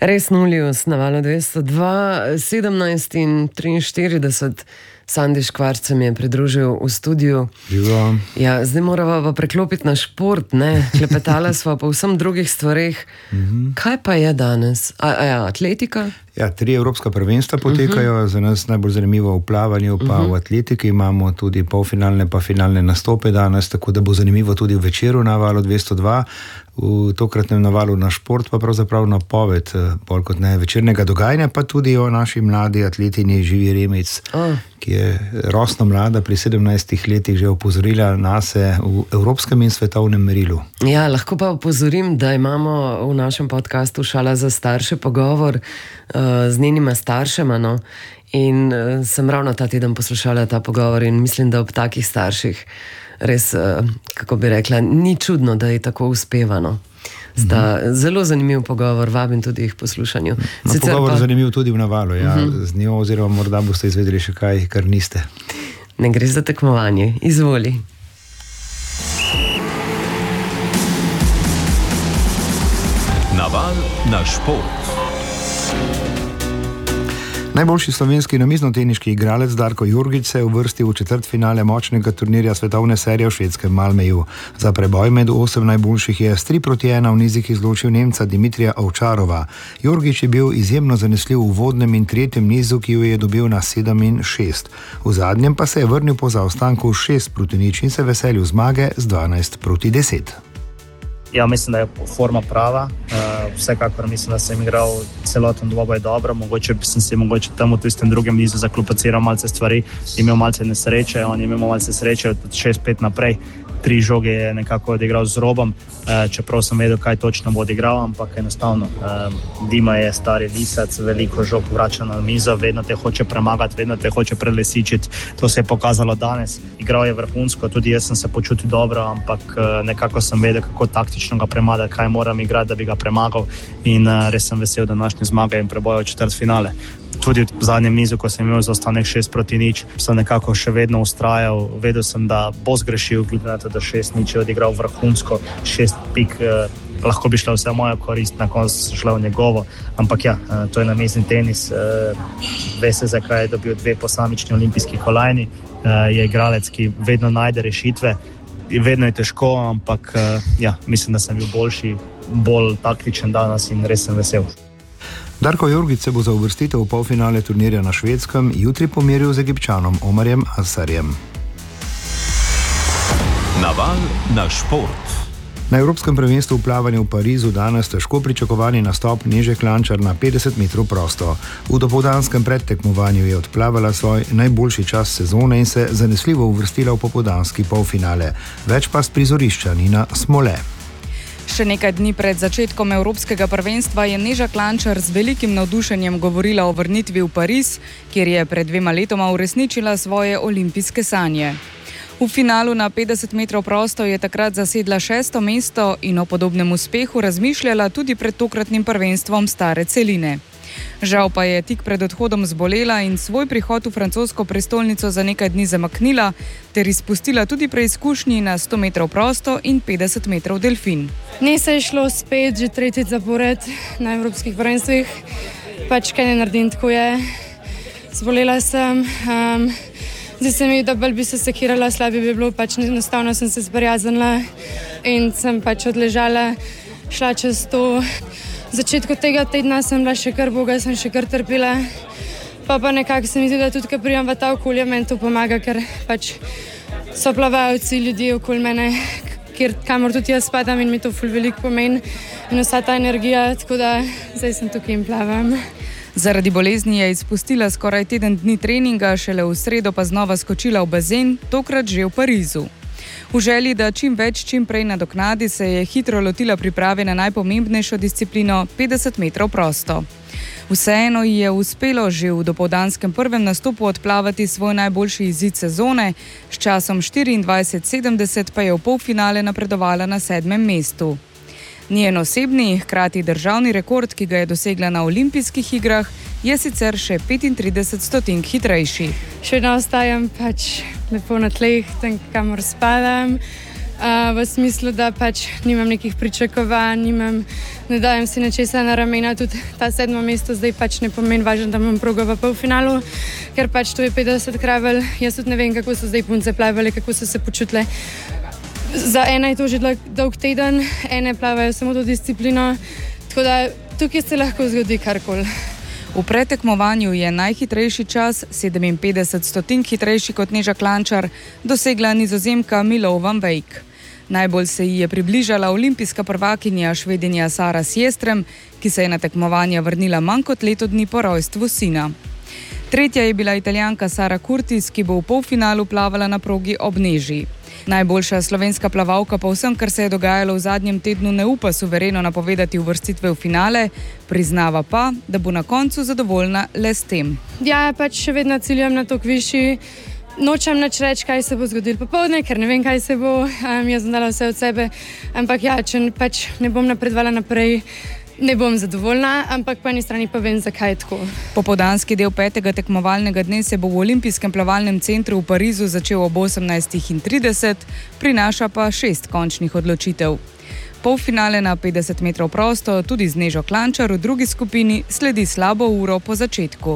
Res Nullius na valu 202, 17 in 43. Sandi Škvarc se mi je pridružil v studiu. Živo. Ja, zdaj morava pa preklopiti na šport, ne? Klepetala sva po vsem drugih stvareh. Kaj pa je danes? Atletika? Ja, 3 evropska prvenstva potekajo, za nas najbolj zanimivo v plavanju, pa v atletiki imamo tudi polfinalne pa finalne nastope danes, tako da bo zanimivo tudi v večeru na valu 202. V tokratnem navalu na šport pa pravzaprav napoved bolj kot ne večernega dogajanja, pa tudi o naši mladi atletinji Živi Remec, ki je rosno mlada, pri 17 letih že opozorila nase v evropskem in svetovnem merilu. Ja, lahko pa opozorim, da imamo v našem podcastu Šala za starše pogovor z njenima staršema, no? In sem ravno ta teden poslušala ta pogovor in mislim, da ob takih starših res, kako bi rekla, ni čudno, da je tako uspevano. Zelo zanimiv pogovor, vabim tudi jih poslušanju. Pogovor zanimiv tudi v navalu, ja, z njo, oziroma morda boste izvedeli še kaj, kar niste. Ne gre za tekmovanje, izvoli. Naval na šport. Najboljši slovenski namiznoteniški igralec Darko Jurgić se je uvrstil v četrtfinale močnega turnirja svetovne serije v švedskem Malmeju. Za preboj med 8 najboljših je s 3-1 v nizih izločil Nemca Dimitrija Ovčarova. Jurgić je bil izjemno zanesljiv v uvodnem in tretjem nizu, ki jo je dobil na 7 in 6. V zadnjem pa se je vrnil po zaostanku 6-0 in se veselil zmage z 12-10. Ja, mislim, da je forma prava. Vsekakor mislim, da sem igral celoten dvoboj dobro. Mogoče sem si tam v tistem drugem nizu zaklopociral malce stvari, imel malce nesreče, on je imel malce sreče od 6-5 naprej. 3 žoge je nekako odigral z robom, čeprav sem vedel, kaj točno bo odigral, ampak enostavno. Dima je stari lisac, veliko žog vrača na mizo, vedno te hoče premagati, vedno te hoče prelesičiti. To se je pokazalo danes. Igral je vrhunsko, tudi jaz sem se počutil dobro, ampak nekako sem vedel, kako taktično ga premagati, kaj moram igrati, da bi ga premagal, in res sem vesel današnje zmage in preboja v četrtfinale. Tudi v zadnjem nizu, ko sem imel zaostanek 6-0, sem nekako še vedno ustrajal. Vedel sem, da bo zgrešil, glede na to, da 6-0 je odigral vrhunsko, 6 pik, lahko bi šla vse v mojo korist, na koncu šla v njegovo. Ampak ja, to je namizni tenis. Ve se, zakaj je dobil 2 posamični olimpijski kolajni. Je igralec, ki vedno najde rešitve. Vedno je težko, ampak ja, mislim, da sem bil boljši, bolj taktičen danes in res sem vesel. Darko Jurgić se bo za uvrstitev v polfinale turnirja na Švedskem jutri pomeril z Egipčanom Omarjem Asarjem. Naval na šport. Na Evropskem prvenstvu v plavanju v Parizu danes težko pričakovani nastop Neže Klančar na 50 metrov prosto. V dopoldanskem predtekmovanju je odplavala svoj najboljši čas sezone in se zanesljivo uvrstila v popoldanski polfinale. Več pa s prizorišča Nina Smole. Še nekaj dni pred začetkom Evropskega prvenstva je Neža Klančar z velikim navdušenjem govorila o vrnitvi v Pariz, kjer je pred 2 letoma uresničila svoje olimpijske sanje. V finalu na 50 metrov prosto je takrat zasedla 6. mesto in o podobnem uspehu razmišljala tudi pred tokratnim prvenstvom stare celine. Žal pa je tik pred odhodom zbolela in svoj prihod v francosko prestolnico za nekaj dni zamaknila ter izpustila tudi preizkušnji na 100 metrov prosto in 50 metrov delfin. Ne se je šlo spet že 3. zapored na evropskih prvenstvih, pač kaj ne naredim, tako je. Zbolela sem, zdi se mi, da bolj bi se sekirala, slabje bi bilo, pač enostavno sem se sprijaznila in sem pač odležala, šla čez to. V začetku tega tedna sem bila še kar boga, sem še kar trpila, pa nekako se mi zdi, da tudi, ko prijam v ta okolje, meni to pomaga, ker pač so plavalci, ljudje okoli mene, kamor tudi jaz spadam in mi to ful veliko pomeni in vsa ta energija, tako da zdaj sem tukaj in plavam. Zaradi bolezni je izpustila skoraj teden dni treninga, šele v sredo pa znova skočila v bazen, tokrat že v Parizu. V želji, da čim več, čim prej nadoknadi, se je hitro lotila priprave na najpomembnejšo disciplino 50 metrov prosto. Vseeno ji je uspelo že v dopoldanskem prvem nastopu odplavati svoj najboljši izid sezone, s časom 24:70 pa je v polfinale napredovala na 7. mestu. Njen osebni, hkrati državni rekord, ki ga je dosegla na olimpijskih igrah, je sicer še 35 stotink hitrejši. Še vedno ostajam pač lepo na tleh, tam kamor spadam. v smislu, da pač nimam nekih pričakovanj, ne dajem si nečesa na ramena, tudi ta 7. mesto zdaj pač ne pomeni važno, da imam progo v polfinalu, ker pač to je 50 kravelj, jaz tudi ne vem, kako so zdaj punce plavali, kako so se počutile. Za ena je to že dolg teden, ene plavajo samo to disciplino, tako da tukaj se lahko zgodi karkoli. V pretekmovanju je najhitrejši čas, 57 stotink hitrejši kot Neža Klančar, dosegla Nizozemka Milou van Wijk. Najbolj se ji je približala olimpijska prvakinja Švedinja Sara Sjestrem, ki se je na tekmovanje vrnila manj kot leto dni po rojstvu sina. Tretja je bila Italijanka Sara Curtis, ki bo v polfinalu plavala na progi ob Neži. Najboljša slovenska plavalka pa vsem, kar se je dogajalo v zadnjem tednu, ne upa suvereno napovedati uvrstitve v finale, priznava pa, da bo na koncu zadovoljna le s tem. Ja, pač še vedno ciljam na tok višji. Nočem nič reči, kaj se bo zgodilo popoldne, ker ne vem, kaj se bo. Jaz sem dala vse od sebe, ampak ja, če pač ne bom napredovala naprej, ne bom zadovoljna, ampak po eni strani pa vem, zakaj je tako. Popoldanski del 5. tekmovalnega dne se bo v Olimpijskem plavalnem centru v Parizu začel ob 18:30, prinaša pa 6 končnih odločitev. Polfinale na 50 metrov prosto, tudi z Nežo Klančar v drugi skupini, sledi slabo uro po začetku.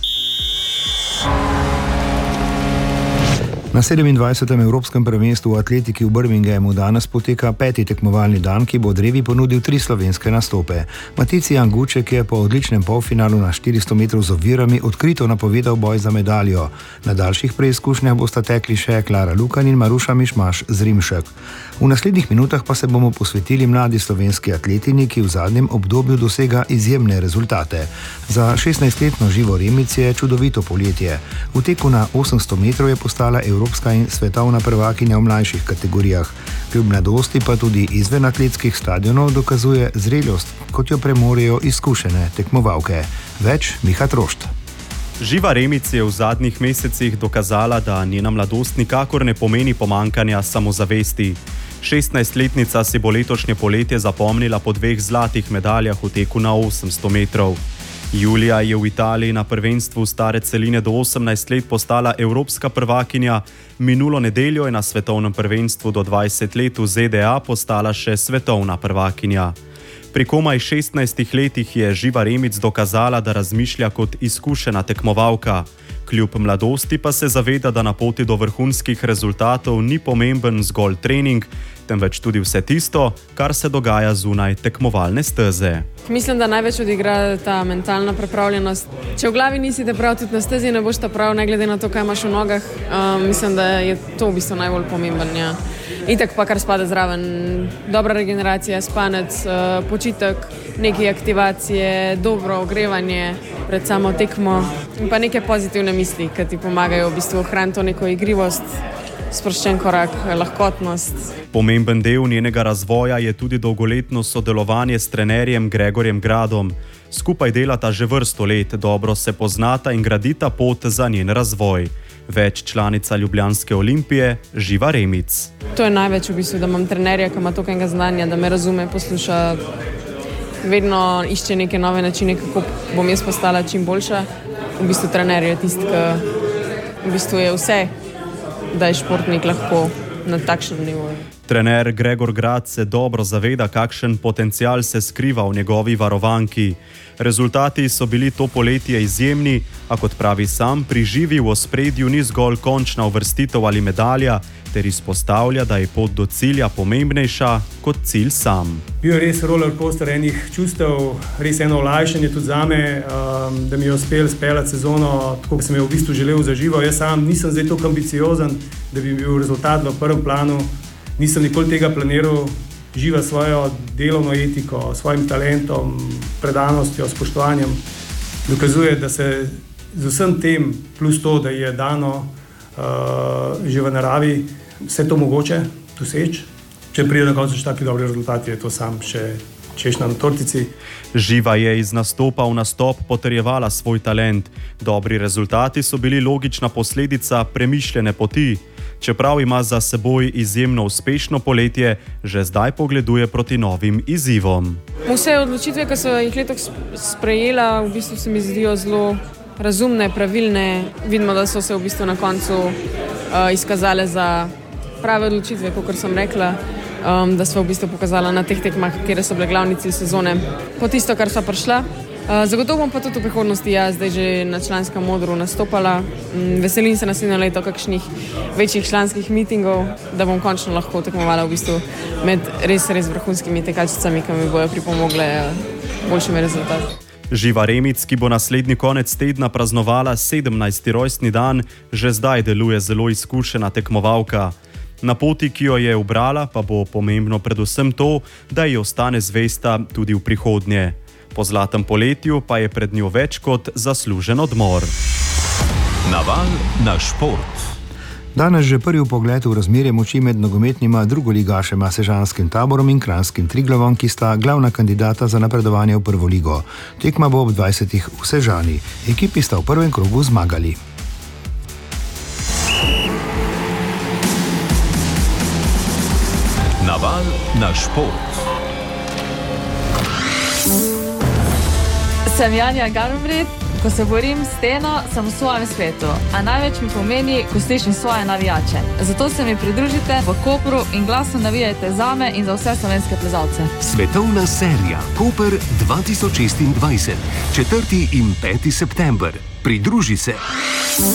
Na 27. Evropskem prvenstvu v atletiki v Birminghamu danes poteka 5. tekmovalni dan, ki bo drevi ponudil 3 slovenske nastope. Matici Janguček je po odličnem polfinalu na 400 metrov z ovirami odkrito napovedal boj za medaljo. Na daljših preizkušnjah bosta tekli še Klara Lukan in Maruša Mišmaš z Rimšek. V naslednjih minutah pa se bomo posvetili mladi slovenski atletini, ki v zadnjem obdobju dosega izjemne rezultate. Za 16-letno Živo Remic je čudovito poletje. V teku na 800 metrov je postala evropska in svetovna prvakinja v mlajših kategorijah. Kljub mladosti pa tudi izven atletskih stadionov dokazuje zrelost, kot jo premorejo izkušene tekmovalke. Več Miha Trošt. Živa Remic je v zadnjih mesecih dokazala, da njena mladost nikakor ne pomeni pomankanja samozavesti. 16-letnica si bo letošnje poletje zapomnila po 2 zlatih medaljah v teku na 800 metrov. Julija je v Italiji na prvenstvu stare celine do 18 let postala evropska prvakinja, minulo nedeljo je na svetovnem prvenstvu do 20 let v ZDA postala še svetovna prvakinja. Pri komaj 16 letih je Živa Remic dokazala, da razmišlja kot izkušena tekmovalka. Kljub mladosti pa se zaveda, da na poti do vrhunskih rezultatov ni pomemben zgolj trening, temveč tudi vse tisto, kar se dogaja zunaj tekmovalne steze. Mislim, da največ odigra ta mentalna pripravljenost. Če v glavi nisi prav, tudi na stezi ne boš ta prav, ne glede na to, kaj imaš v nogah. Mislim, da je to v bistvu najbolj pomemben. Ja. Itak pa kar spada zraven. Dobra regeneracija, spanec, počitek, neke aktivacije, dobro ogrevanje pred samo tekmo in pa neke pozitivne misli, ki ti pomagajo v bistvu ohraniti to neko igrivost, sproščen korak, lahkotnost. Pomemben del njenega razvoja je tudi dolgoletno sodelovanje s trenerjem Gregorjem Gradom. Skupaj delata že vrsto let, dobro se poznata in gradita pot za njen razvoj. Več članica Ljubljanske Olimpije, Živa Remic. To je največ v bistvu, da imam trenerja, ki ima toliko znanja, da me razume, posluša, vedno išče neke nove načine, kako bom jaz postala čim boljša. V bistvu trener je tisti, ki v bistvu je vse, da je športnik lahko na takšnem nivoju. Trener Gregor Grad se dobro zaveda, kakšen potencial se skriva v njegovi varovanki. Rezultati so bili to poletje izjemni, a kot pravi sam, pri Živi v ospredju ni zgolj končna uvrstitev ali medalja, ter izpostavlja, da je pot do cilja pomembnejša kot cilj sam. Bil je res roller coaster enih čustev, res eno olajšanje tudi zame, da mi je uspel speljati sezono, tako kot sem jo v bistvu želel za Živo. Jaz sam nisem zdaj toliko ambiciozen, da bi bil rezultat v prvem planu. Nisem nikoli tega planiral. Živa svojo delovno etiko, svojim talentom, predanostjo, spoštovanjem dokazuje, da se z vsem tem, plus to, da je dano že v naravi, vse to mogoče doseči. Če pride na koncu še taki dobri rezultati, je to sam še češnja na tortici. Živa je iz nastopa v nastop potrjevala svoj talent. Dobri rezultati so bili logična posledica premišljene poti. Čeprav ima za seboj izjemno uspešno poletje, že zdaj pogleduje proti novim izzivom. Vse odločitve, ki so jih letos sprejela, v bistvu se mi zdijo zelo razumne, pravilne. Vidimo, da so se v bistvu na koncu izkazale za prave odločitve, kot sem rekla, da smo v bistvu pokazali na teh tekmah, kjer so bile glavni cilj sezone, po tisto, kar so prišla. Zagotovo bom pa tudi v prihodnosti zdaj že na članskem modru nastopala. Veselim se naslednje leto kakšnih večjih članskih mitingov, da bom končno lahko tekmovala v bistvu med res vrhunskimi tekačicami, ki mi bojo pripomogle boljšimi rezultati. Živa Remic, ki bo naslednji konec tedna praznovala 17. rojstni dan, že zdaj deluje zelo izkušena tekmovalka. Na poti, ki jo je ubrala, pa bo pomembno predvsem to, da ji ostane zvesta tudi v prihodnje. Po zlatem poletju pa je pred njo več kot zaslužen odmor. Naval na šport. Danes že prvi vpogled v razmerje moči med nogometnima drugoligašema Sežanskim Taborom in Kranjskim Triglavom, ki sta glavna kandidata za napredovanje v prvo ligo. Tekma bo ob 20. v Sežani. Ekipi sta v prvem krogu zmagali. Naval na šport. Sem Janja Garmrit, ko se borim s steno, sem v svojem svetu, a največ mi pomeni, ko slišim svoje navijače. Zato se mi pridružite v Kopru in glasno navijajte zame in za vse slovenske plezalce. Svetovna serija Koper 2026, 4. in 5. september. Pridruži se.